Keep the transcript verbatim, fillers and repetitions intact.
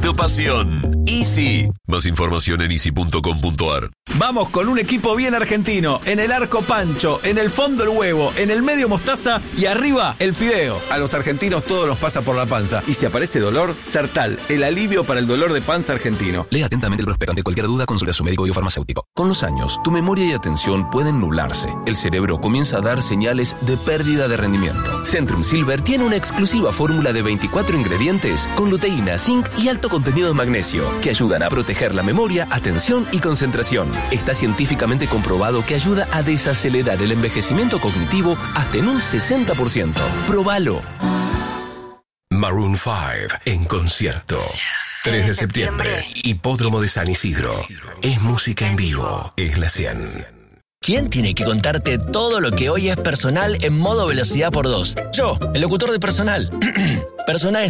tu pasión. Easy. Más información en easy punto com punto ar. Vamos con un equipo bien argentino. En el arco Pancho, en el fondo el huevo, en el medio mostaza y arriba el fideo. A los argentinos todo nos pasa por la panza. Y si aparece dolor, Sertal, el alivio para el dolor de panza argentino. Lea atentamente el prospecto. Ante cualquier duda, consulte a su médico o farmacéutico. Con los años, tu memoria y atención pueden nublarse. El cerebro comienza a dar señales de pérdida de rendimiento. Centrum Silver tiene una exclusiva fórmula de veinticuatro ingredientes con luteína, zinc y alto contenido de magnesio que ayudan a proteger la memoria, atención y concentración. Está científicamente comprobado que ayuda a desacelerar el envejecimiento cognitivo hasta en un sesenta por ciento. Probalo. Maroon cinco en concierto. tres de septiembre, Hipódromo de San Isidro. Es música en vivo, es la cien. ¿Quién tiene que contarte todo lo que hoy es personal en modo velocidad por dos? Yo, el locutor de Personal. Personal es